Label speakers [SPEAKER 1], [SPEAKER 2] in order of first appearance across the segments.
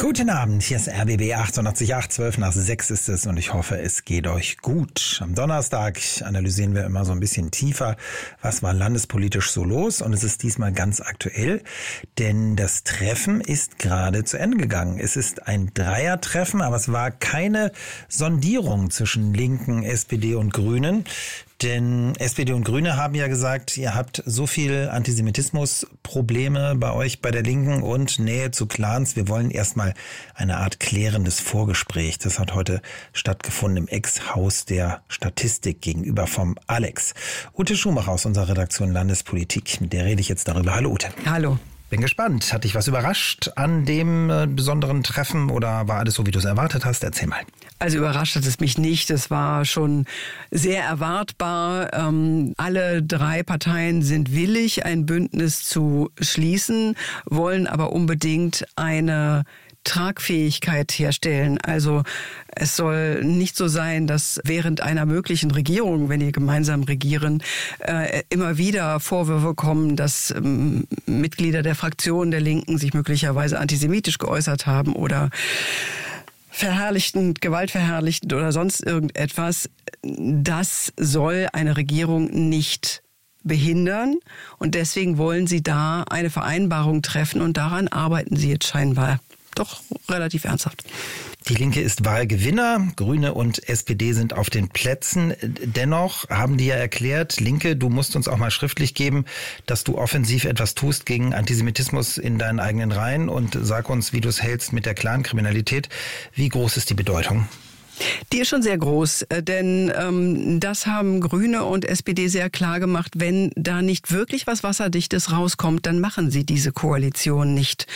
[SPEAKER 1] Guten Abend, hier ist RBB 88.8, 12 nach 6 ist es und ich hoffe, es geht euch gut. Am Donnerstag analysieren wir immer so ein bisschen tiefer, was war landespolitisch so los, und es ist diesmal ganz aktuell, denn das Treffen ist gerade zu Ende gegangen. Es ist ein Dreiertreffen, aber es war keine Sondierung zwischen Linken, SPD und Grünen. Denn SPD und Grüne haben ja gesagt, ihr habt so viel Antisemitismusprobleme bei euch bei der Linken und Nähe zu Clans. Wir wollen erstmal eine Art klärendes Vorgespräch. Das hat heute stattgefunden im Ex-Haus der Statistik gegenüber vom Alex. Ute Schumacher aus unserer Redaktion Landespolitik, mit der rede ich jetzt darüber. Hallo Ute.
[SPEAKER 2] Hallo.
[SPEAKER 1] Bin gespannt. Hat dich was überrascht an dem besonderen Treffen oder war alles so, wie du es erwartet hast? Erzähl mal.
[SPEAKER 2] Also überrascht hat es mich nicht. Es war schon sehr erwartbar. Alle drei Parteien sind willig, ein Bündnis zu schließen, wollen aber unbedingt eine Tragfähigkeit herstellen. Also es soll nicht so sein, dass während einer möglichen Regierung, wenn die gemeinsam regieren, immer wieder Vorwürfe kommen, dass Mitglieder der Fraktion der Linken sich möglicherweise antisemitisch geäußert haben oder verherrlichend, gewaltverherrlichend oder sonst irgendetwas. Das soll eine Regierung nicht behindern und deswegen wollen sie da eine Vereinbarung treffen und daran arbeiten sie jetzt scheinbar doch relativ ernsthaft.
[SPEAKER 1] Die Linke ist Wahlgewinner, Grüne und SPD sind auf den Plätzen. Dennoch haben die ja erklärt, Linke, du musst uns auch mal schriftlich geben, dass du offensiv etwas tust gegen Antisemitismus in deinen eigenen Reihen, und sag uns, wie du es hältst mit der Clankriminalität. Wie groß ist die Bedeutung?
[SPEAKER 2] Die ist schon sehr groß, denn das haben Grüne und SPD sehr klar gemacht. Wenn da nicht wirklich was Wasserdichtes rauskommt, dann machen sie diese Koalition nicht.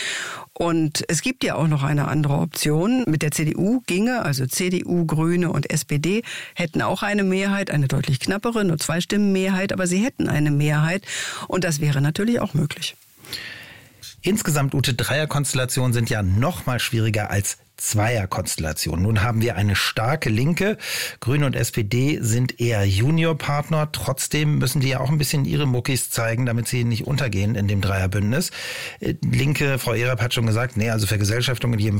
[SPEAKER 2] Und es gibt ja auch noch eine andere Option. Mit der CDU ginge, also CDU, Grüne und SPD hätten auch eine Mehrheit, eine deutlich knappere, nur 2-Stimmen-Mehrheit, aber sie hätten eine Mehrheit und das wäre natürlich auch möglich.
[SPEAKER 1] Insgesamt, Ute, Dreierkonstellationen sind ja noch mal schwieriger als Zweierkonstellationen. Nun haben wir eine starke Linke. Grüne und SPD sind eher Juniorpartner. Trotzdem müssen die ja auch ein bisschen ihre Muckis zeigen, damit sie nicht untergehen in dem Dreierbündnis. Linke, Frau Erap hat schon gesagt, nee, also Vergesellschaftung in jedem